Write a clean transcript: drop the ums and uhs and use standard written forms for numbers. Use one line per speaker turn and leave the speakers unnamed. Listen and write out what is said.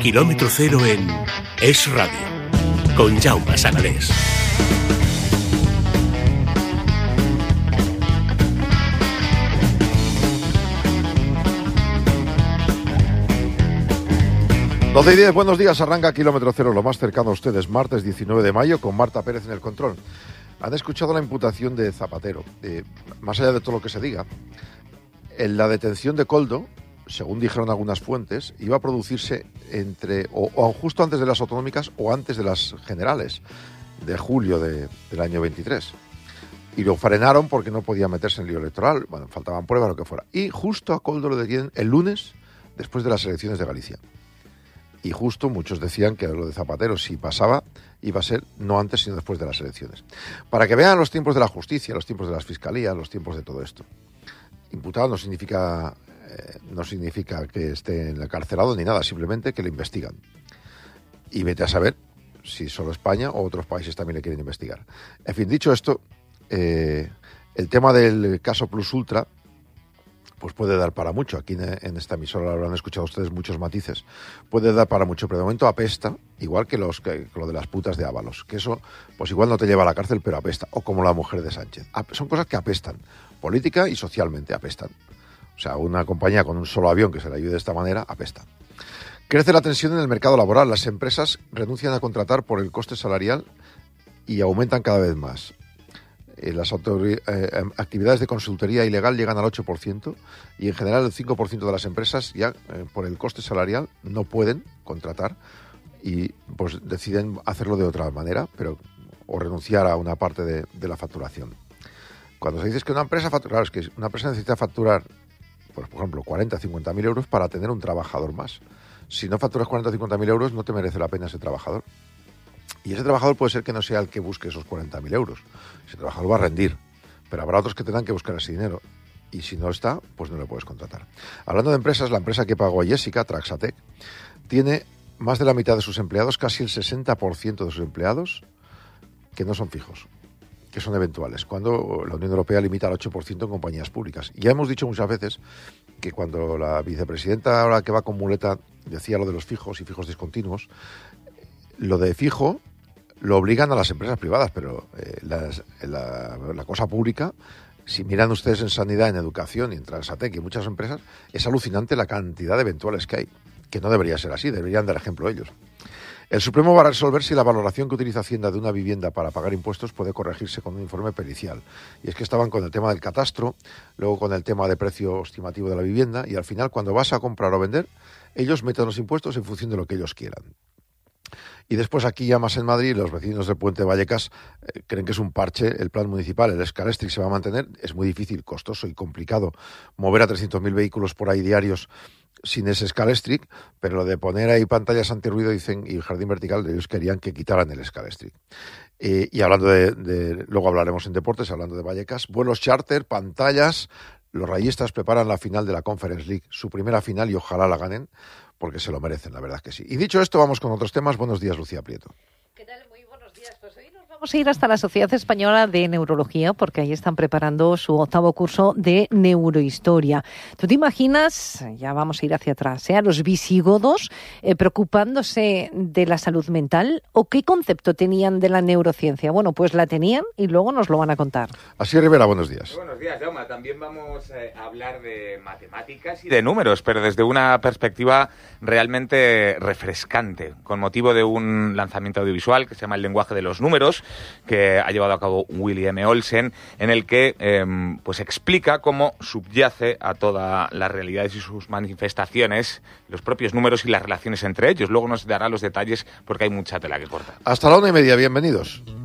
Kilómetro Cero en Es Radio, con Jaume Sagalés.
Doce y 10, buenos días, arranca Kilómetro Cero, lo más cercano a ustedes, martes 19 de mayo, con Marta Pérez en el control. Han escuchado la imputación de Zapatero. Más allá de todo lo que se diga, en la detención de Koldo, según dijeron algunas fuentes, iba a producirse o justo antes de las autonómicas o antes de las generales de julio del año 23. Y lo frenaron porque no podía meterse en lío electoral, bueno, faltaban pruebas, lo que fuera. Y justo a Koldo lo detienen el lunes, después de las elecciones de Galicia. Y justo muchos decían que lo de Zapatero, si pasaba, iba a ser no antes sino después de las elecciones. Para que vean los tiempos de la justicia, los tiempos de las fiscalías, los tiempos de todo esto. Imputado no significa que esté encarcelado ni nada, simplemente que le investigan. Y vete a saber si solo España o otros países también le quieren investigar. En fin, dicho esto, el tema del caso Plus Ultra pues puede dar para mucho. Aquí en esta emisora lo habrán escuchado ustedes muchos matices. Puede dar para mucho, pero de momento apesta, igual que lo de las putas de Ábalos, que eso pues igual no te lleva a la cárcel, pero apesta, o como la mujer de Sánchez. Son cosas que apestan, política y socialmente apestan. O sea, una compañía con un solo avión que se le ayude de esta manera, apesta. Crece la tensión en el mercado laboral. Las empresas renuncian a contratar por el coste salarial y aumentan cada vez más. Las actividades de consultoría ilegal llegan al 8% y en general el 5% de las empresas ya por el coste salarial no pueden contratar y pues deciden hacerlo de otra manera, o renunciar a una parte de la facturación. Cuando se dice que una empresa factura, claro, es que una empresa necesita facturar, por ejemplo, 40 o 50.000 euros para tener un trabajador más. Si no facturas 40 o 50.000 euros, no te merece la pena ese trabajador. Y ese trabajador puede ser que no sea el que busque esos 40.000 euros. Ese trabajador va a rendir, pero habrá otros que tendrán que buscar ese dinero. Y si no está, pues no le puedes contratar. Hablando de empresas, la empresa que pagó a Jessica, Traxatec, tiene más de la mitad de sus empleados, casi el 60% de sus empleados, que no son fijos, que son eventuales, cuando la Unión Europea limita al 8% en compañías públicas. Y ya hemos dicho muchas veces que cuando la vicepresidenta, ahora que va con muleta, decía lo de los fijos y fijos discontinuos, lo de fijo lo obligan a las empresas privadas, pero la cosa pública, si miran ustedes en sanidad, en educación y en Transatec y en muchas empresas, es alucinante la cantidad de eventuales que hay, que no debería ser así, deberían dar ejemplo ellos. El Supremo va a resolver si la valoración que utiliza Hacienda de una vivienda para pagar impuestos puede corregirse con un informe pericial. Y es que estaban con el tema del catastro, luego con el tema de precio estimativo de la vivienda, y al final, cuando vas a comprar o vender, ellos meten los impuestos en función de lo que ellos quieran. Y después aquí ya más en Madrid, los vecinos del Puente de Vallecas creen que es un parche el plan municipal. El Scalextric se va a mantener. Es muy difícil, costoso y complicado mover a 300.000 vehículos por ahí diarios sin ese Scalextric, pero lo de poner ahí pantallas antirruido, dicen, y jardín vertical, ellos querían que quitaran el Scalextric. Y hablando luego hablaremos en deportes, hablando de Vallecas, vuelos charter, pantallas. Los rayistas preparan la final de la Conference League, su primera final, y ojalá la ganen, porque se lo merecen, la verdad que sí. Y dicho esto, vamos con otros temas. Buenos días, Lucía Prieto.
¿Qué tal? Muy buenos días. Pues hoy nos vamos a ir hasta la Sociedad Española de Neurología, porque ahí están preparando su 8º curso de neurohistoria. ¿Tú te imaginas, ya vamos a ir hacia atrás, a los visigodos preocupándose de la salud mental? ¿O qué concepto tenían de la neurociencia? Bueno, pues la tenían y luego nos lo van a contar.
Así Rivera, buenos días.
Buenos días, Jaume. También vamos a hablar de matemáticas y de números, pero desde una perspectiva realmente refrescante, con motivo de un lanzamiento audiovisual que se llama El lenguaje de los números, que ha llevado a cabo William Olsen, en el que pues explica cómo subyace a todas las realidades y sus manifestaciones, los propios números y las relaciones entre ellos. Luego nos dará los detalles porque hay mucha tela que cortar.
Hasta la 1:30, bienvenidos.